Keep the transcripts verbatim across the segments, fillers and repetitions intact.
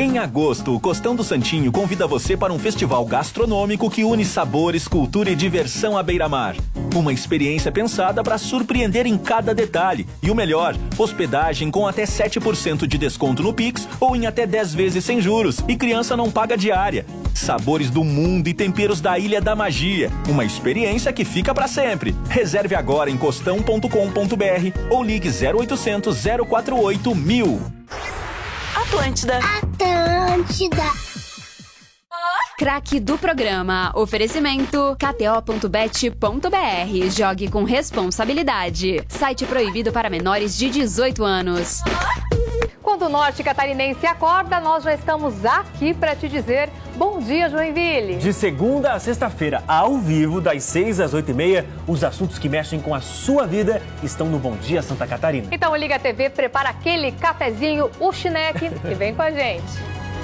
Em agosto, o Costão do Santinho convida você para um festival gastronômico que une sabores, cultura e diversão à beira-mar. Uma experiência pensada para surpreender em cada detalhe. E o melhor, hospedagem com até sete por cento de desconto no Pix ou em até dez vezes sem juros. E criança não paga diária. Sabores do mundo e temperos da Ilha da Magia. Uma experiência que fica para sempre. Reserve agora em costão ponto com ponto br ou ligue zero oitocentos, zero quatro oito, mil. Atlântida. Atlântida. Craque do programa. Oferecimento k t o ponto bet ponto b r. Jogue com responsabilidade. Site proibido para menores de dezoito anos. Quando o norte catarinense acorda, nós já estamos aqui para te dizer bom dia, Joinville. De segunda a sexta-feira, ao vivo, das seis às oito e meia, os assuntos que mexem com a sua vida estão no Bom Dia Santa Catarina. Então liga a T V, prepara aquele cafezinho, o chineque e vem com a gente.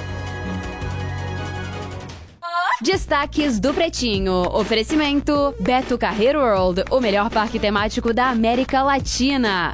Destaques do Pretinho. Oferecimento Beto Carreiro World, o melhor parque temático da América Latina.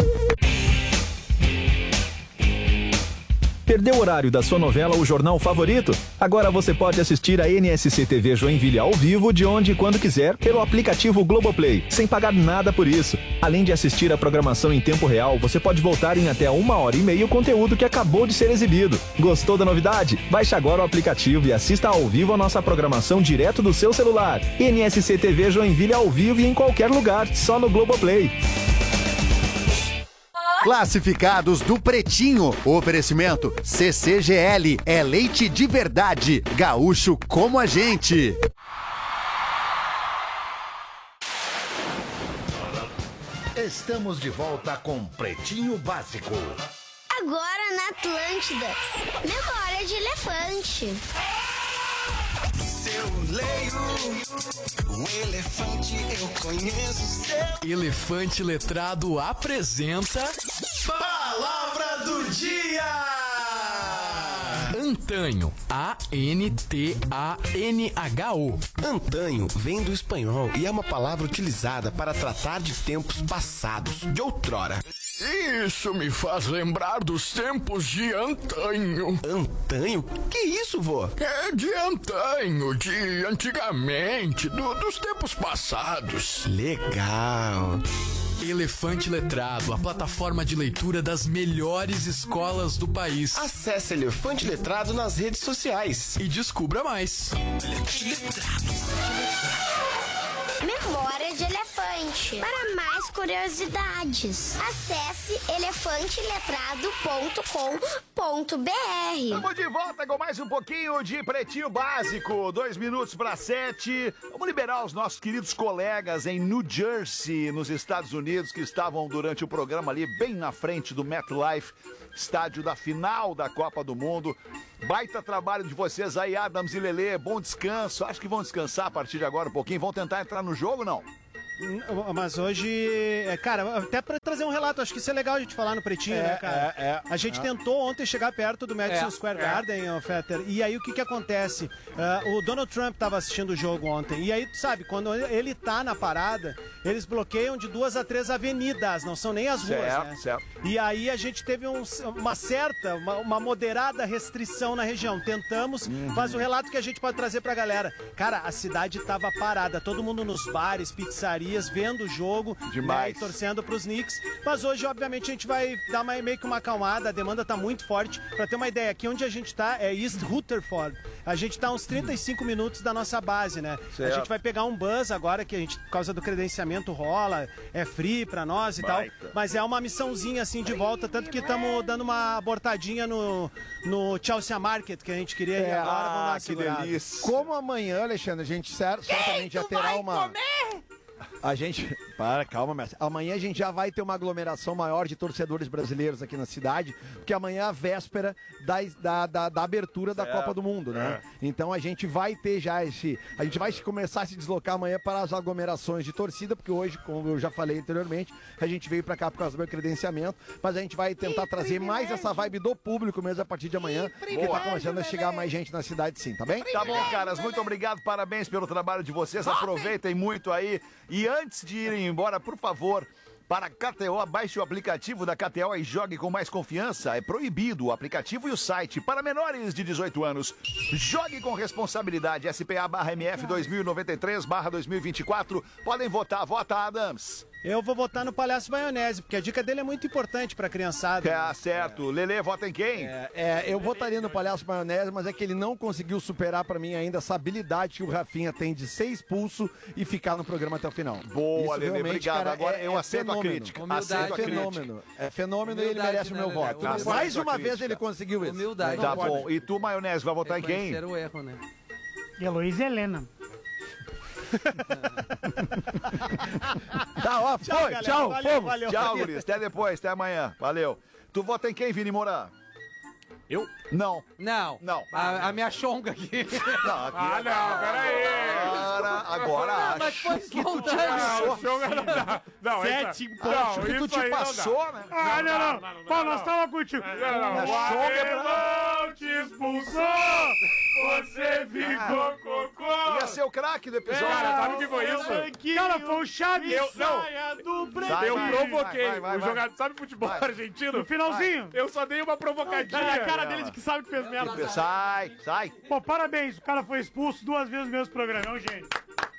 Perdeu o horário da sua novela ou jornal favorito? Agora você pode assistir a N S C T V Joinville ao vivo, de onde e quando quiser, pelo aplicativo Globoplay, sem pagar nada por isso. Além de assistir a programação em tempo real, você pode voltar em até uma hora e meia o conteúdo que acabou de ser exibido. Gostou da novidade? Baixe agora o aplicativo e assista ao vivo a nossa programação direto do seu celular. N S C T V Joinville ao vivo e em qualquer lugar, só no Globoplay. Classificados do Pretinho. Oferecimento C C G L. É leite de verdade. Gaúcho como a gente. Estamos de volta com Pretinho Básico. Agora na Atlântida. Memória de elefante. Eu leio o elefante, eu conheço seu. Elefante Letrado apresenta Palavra do Dia. Antanho. A N T A N H O. Antanho vem do espanhol e é uma palavra utilizada para tratar de tempos passados, de outrora. Isso me faz lembrar dos tempos de antanho. Antanho? Que isso, vô? É de antanho, de antigamente, do, dos tempos passados. Legal. Elefante Letrado, a plataforma de leitura das melhores escolas do país. Acesse Elefante Letrado nas redes sociais e descubra mais. Elefante Letrado. Memória de elefante. Para mais curiosidades, acesse elefante letrado ponto com ponto b r. Estamos de volta com mais um pouquinho de Pretinho Básico. Dois minutos para sete. Vamos liberar os nossos queridos colegas em New Jersey, nos Estados Unidos, que estavam durante o programa ali bem na frente do MetLife, estádio da final da Copa do Mundo. Baita trabalho de vocês aí, Adams e Lelê. Bom descanso. Acho que vão descansar a partir de agora um pouquinho. Vão tentar entrar no jogo, não? Mas hoje, cara, até pra trazer um relato, acho que isso é legal a gente falar no Pretinho, é, né, cara? É, é, a gente é. tentou ontem chegar perto do Madison é, Square Garden, é. Fetter, e aí o que que acontece? Uh, o Donald Trump tava assistindo o jogo ontem, e aí, sabe, quando ele tá na parada, eles bloqueiam de duas a três avenidas, não são nem as ruas, certo, né? Certo. E aí a gente teve um, uma certa, uma, uma moderada restrição na região. Tentamos, uhum. mas o relato que a gente pode trazer pra galera, cara, a cidade tava parada, todo mundo nos bares, pizzarias, vendo o jogo, demais, né, e torcendo pros Knicks, mas hoje obviamente a gente vai dar uma, meio que uma acalmada, a demanda tá muito forte. Pra ter uma ideia, aqui onde a gente tá é East Rutherford, a gente tá uns trinta e cinco minutos da nossa base, né? Certo. A gente vai pegar um bus agora, que a gente, por causa do credenciamento rola, é free pra nós e Baita. tal, mas é uma missãozinha assim de volta, tanto que estamos dando uma abortadinha no, no Chelsea Market, que a gente queria ir é, agora, vamos lá, que delícia. Como amanhã, Alexandre, a gente certamente já terá uma... Comer? A gente... Para, calma, mestre. Amanhã a gente já vai ter uma aglomeração maior de torcedores brasileiros aqui na cidade, porque amanhã é a véspera da, da, da, da abertura da Copa do Mundo, né? É. Então a gente vai ter já esse... A gente vai começar a se deslocar amanhã para as aglomerações de torcida, porque hoje, como eu já falei anteriormente, a gente veio para cá por causa do meu credenciamento, mas a gente vai tentar que trazer mais essa vibe do público mesmo a partir de amanhã, que tá começando a chegar mais gente na cidade sim, tá bem? Tá bom, caras. Muito obrigado, parabéns pelo trabalho de vocês. Aproveitem muito aí. E antes de irem embora, por favor, para K T O. Baixe o aplicativo da K T O e jogue com mais confiança. É proibido o aplicativo e o site para menores de dezoito anos. Jogue com responsabilidade. S P A barra M F dois mil e noventa e três barra dois mil e vinte e quatro. Podem votar. Vota, Adams. Eu vou votar no Palhaço Maionese, porque a dica dele é muito importante pra criançada. É, certo. É. Lelê, vota em quem? É, é, eu votaria no Palhaço Maionese, mas é que ele não conseguiu superar pra mim ainda essa habilidade que o Rafinha tem de ser expulso e ficar no programa até o final. Boa, Lelê, obrigado. Cara, Agora é, eu é aceito fenômeno. a crítica. Humildade, aceito é fenômeno. É fenômeno e ele merece né, o meu voto. Humildade. Mais uma vez ele conseguiu isso. Humildade. Tá bom. E tu, Maionese, vai votar em quem? o erro, né? Heloísa Helena. Tá, ó, tchau, foi, galera, tchau, valeu, fomos. valeu, tchau, Guris, até depois, até amanhã, valeu. Tu vota em quem, Vini Moura? Eu? Não. Não. Não. A, a minha chonga aqui. Não, aqui ah, não, peraí. Agora, agora ah, acho mas foi que tu te passou. Não, não, não, não, Sete essa... pontos. Acho que tu te passou, né? Ah, não, não. não. Pô, nós tava contigo. Não, não, não. O Alemão te expulsou. Você ficou ah. cocô. Ia ser o craque do episódio. É, cara, sabe o que foi isso? Cara, foi o Chaves. Eu, não. Vai, eu vai, provoquei. vai, vai, o vai. jogador, sabe futebol vai. argentino? No finalzinho. Eu só dei uma provocadinha. Olha a cara dele de que sabe que fez merda. Sai, sai. Pô, parabéns. O cara foi expulso duas vezes no mesmo programa. É um gênio.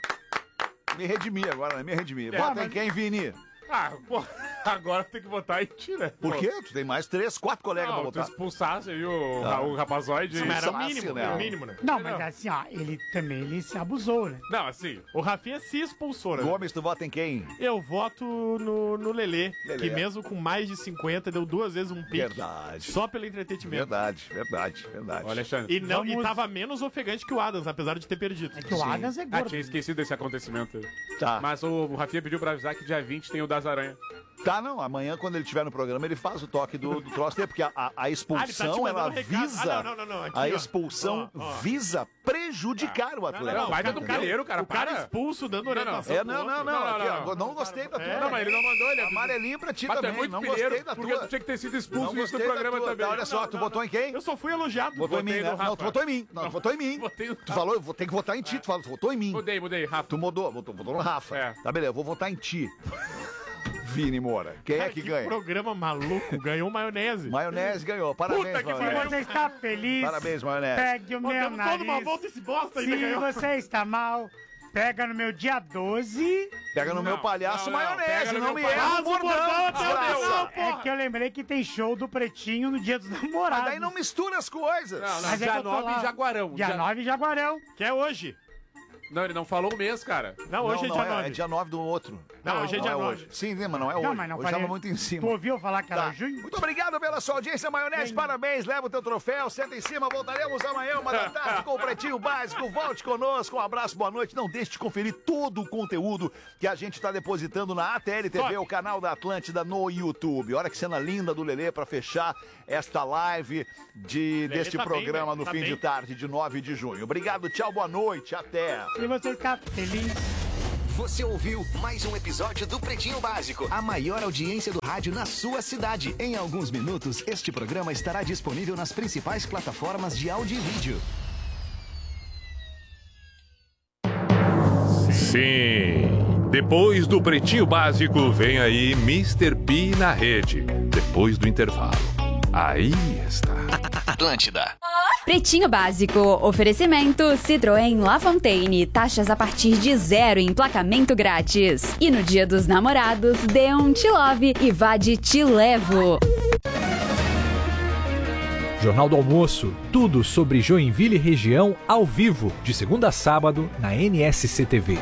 Me redimi agora, né? Me redimi. É, Bota mas... em quem, Vini? Ah, pô, agora tem que votar em ti, né? Por quê? Tu tem mais três, quatro colegas não, pra votar. Tu expulsasse aí o, Não. o rapazoide. Não, era o mínimo, né? né? O mínimo, né? Não, mas assim, ó, ele também ele se abusou, né? Não, assim, o Rafinha se expulsou, né? Gomes, tu vota em quem? Eu voto no, no Lelê, Lelê, que mesmo com mais de cinquenta, deu duas vezes um pique. Verdade. Só pelo entretenimento. Verdade, verdade, verdade. Olha, Alexandre. E, não, Vamos... e tava menos ofegante que o Adams, apesar de ter perdido. É que o Adams é Ah, gordo. tinha esquecido desse acontecimento. Tá. Mas o, o Rafinha pediu pra avisar que dia vinte tem o das Aranha. Tá, não. Amanhã, quando ele estiver no programa, ele faz o toque do, do troço dele, porque a, a, a expulsão, ah, ela recado. visa. Ah, não, não, não, aqui, a ó. expulsão Ó, ó. visa prejudicar o atleta. Não, vai do calheiro, cara. O cara para. expulso dando orientação. É, não, não, não. Não, não, aqui, ó, não. não gostei da tua. É, Não, mas ele não mandou, ele é Amarelinho pra ti Mas tu também. é muito não pilheiro, gostei da porque tua. tu tinha que ter sido Não expulso isso gostei do da programa tua. também. Tá, olha só, Não, tu não, votou em quem? Eu só fui elogiado. Votou em mim, Votei né? no Não, Rafa. tu votou em mim. Não, tu votou em mim. Votei no Tu falou, eu vou ter que votar em ti. Tu falou, tu votou em mim. Mudei, mudei, Rafa. Tu mudou, votou, votou no Rafa. É. Tá, beleza, eu vou votar em ti. Vini Moura. Quem é Cara, que que ganha? programa maluco, ganhou maionese. Maionese ganhou. Parabéns, Puta que Maionese. Se você está feliz, Parabéns, Maionese. pegue o Ó, meu demos nariz. toda uma volta esse bosta ainda Se ganhou. você está mal, pega no meu dia doze. Pega no meu palhaço não, não, maionese, pega no não meu me erra palhaço, o bordão, bordão até o desgraça. meu. É que eu lembrei que tem show do Pretinho no dia dos namorados. Mas daí não mistura as coisas. Não, não, Mas é dia que eu tô nove lá. em Jaguarão. Dia nove em Jaguarão. Que é hoje. Não, ele não falou o mês, cara. Não, hoje não, é dia não, nove. é dia nove do outro. Não, hoje é dia não nove. hoje. Sim, mas não é hoje. Não, mas não hoje falei- tava muito em cima. Tu ouviu falar que era Tá. junho? Muito obrigado pela sua audiência, Maionese. Parabéns, leva o teu troféu, senta em cima. Voltaremos amanhã, uma da tarde, com o Pretinho Básico. Volte conosco. Um abraço, boa noite. Não deixe de conferir todo o conteúdo que a gente está depositando na A T L T V, o canal da Atlântida no YouTube. Olha que cena linda do Lelê para fechar esta live de, Lelê deste tá bem, programa velho, no tá fim bem. de tarde de nove de junho. Obrigado, tchau, boa noite. Até. Se você está feliz. Você ouviu mais um episódio do Pretinho Básico, a maior audiência do rádio na sua cidade. Em alguns minutos, este programa estará disponível nas principais plataformas de áudio e vídeo. Sim. Depois do Pretinho Básico, vem aí mister P na rede. Depois do intervalo. Aí está. Atlântida. Pretinho Básico, oferecimento Citroën La Fontaine, taxas a partir de zero e emplacamento grátis. E no Dia dos Namorados, dê um Te Love e vá de Te Levo. Jornal do Almoço, tudo sobre Joinville e região ao vivo, de segunda a sábado, na N S C T V.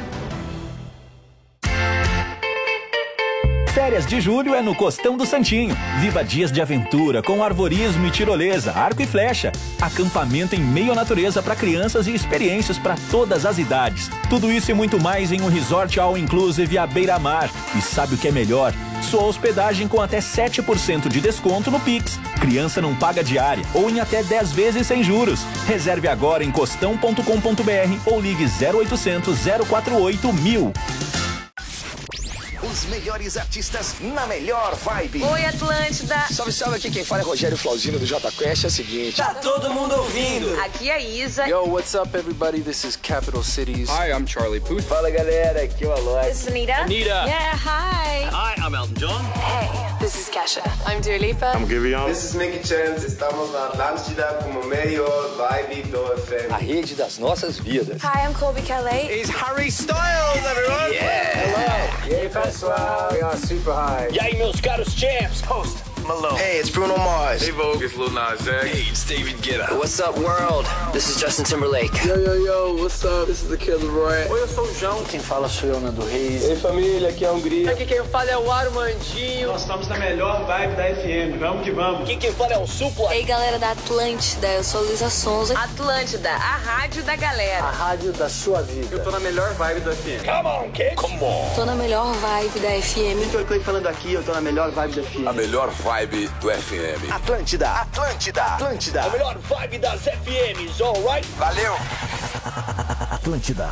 Férias de julho é no Costão do Santinho. Viva dias de aventura com arvorismo e tirolesa, arco e flecha. Acampamento em meio à natureza para crianças e experiências para todas as idades. Tudo isso e muito mais em um resort all inclusive à beira-mar. E sabe o que é melhor? Sua hospedagem com até sete por cento de desconto no Pix. Criança não paga diária ou em até dez vezes sem juros. Reserve agora em costão ponto com ponto br ou ligue zero oitocentos, zero quatro oito, mil. Os melhores artistas na melhor vibe. Oi, Atlântida. Salve, salve, aqui quem fala é Rogério Flauzino do J Quest. É o seguinte, Tá todo mundo ouvindo. Aqui é a Isa. Yo, what's up, everybody? This is Capital Cities. Hi, I'm Charlie Puth. Fala, galera, aqui é o Alok. This is Anita. Anita. Yeah, hi. Hi, I'm Elton John. Hey, this is Kesha. I'm Dua Lipa. I'm Giveon. This is Nicky Chance. Estamos na Atlântida como melhor vibe do F M. A rede das nossas vidas. Hi, I'm Colby Calais. It's Harry Styles, everyone. Yeah. Hello. E aí, pessoal? We are super high. E aí, meus caros champs? Host Malone. Hey, it's Bruno Mars. Hey, Vogue, it's Lil Nas X. Hey, it's David Guetta. What's up, world? This is Justin Timberlake. Yo, yo, yo, what's up? This is the Kid Leroy. Oi, eu sou o João. Quem fala sou eu, Nando Reis. Ei, família, aqui é a Hungria. Aqui quem fala é o Armandinho. Nós estamos na melhor vibe da F M. Vamos que vamos. Aqui quem fala é o Supla. Ei, galera da Atlântida, eu sou Luísa Sonza. Atlântida, a rádio da galera. A rádio da sua vida. Eu tô na melhor vibe do F M. Come on, kid. Come on. Tô na melhor vibe da F M. Victor Clay falando aqui, eu tô na melhor vibe do F M. A melhor vibe do F M. Atlântida, Atlântida, Atlântida. A melhor vibe das F Ms, alright? Valeu. Atlântida.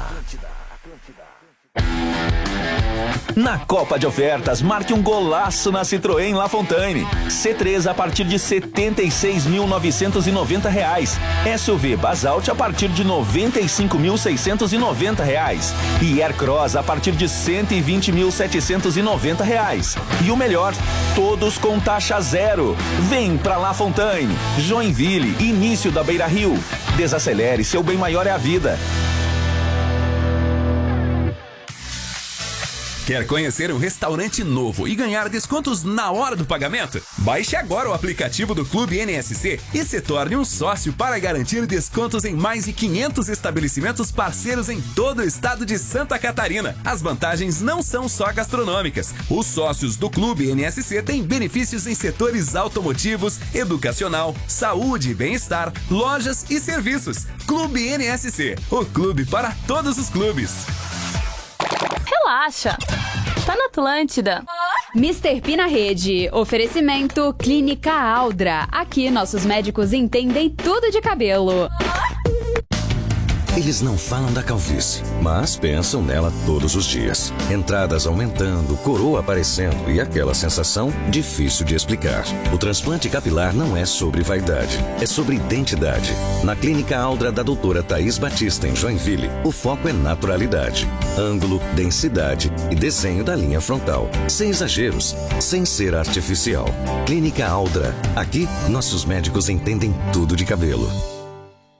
Na Copa de Ofertas, marque um golaço na Citroën La Fontaine. C três a partir de setenta e seis mil novecentos e noventa reais. S U V Basalt a partir de noventa e cinco mil seiscentos e noventa reais. E Aircross a partir de cento e vinte mil setecentos e noventa reais. E o melhor, todos com taxa zero. Vem pra La Fontaine. Joinville, início da Beira Rio. Desacelere, seu bem maior é a vida. Quer conhecer um restaurante novo e ganhar descontos na hora do pagamento? Baixe agora o aplicativo do Clube N S C e se torne um sócio para garantir descontos em mais de quinhentos estabelecimentos parceiros em todo o estado de Santa Catarina. As vantagens não são só gastronômicas. Os sócios do Clube N S C têm benefícios em setores automotivos, educacional, saúde e bem-estar, lojas e serviços. Clube N S C, o clube para todos os clubes. Relaxa, tá na Atlântida. mister P na rede. Oferecimento Clínica Aldra. Aqui nossos médicos entendem tudo de cabelo. Eles não falam da calvície, mas pensam nela todos os dias. Entradas aumentando, coroa aparecendo e aquela sensação difícil de explicar. O transplante capilar não é sobre vaidade, é sobre identidade. Na Clínica Aldra da doutora Thaís Batista, em Joinville, o foco é naturalidade, ângulo, densidade e desenho da linha frontal. Sem exageros, sem ser artificial. Clínica Aldra. Aqui, nossos médicos entendem tudo de cabelo.